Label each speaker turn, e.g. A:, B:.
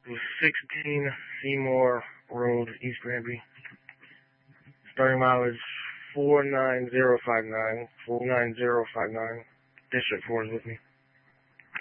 A: 16 Seymour Road, East Granby. Starting mileage 49059. 49059. District 4 is with me.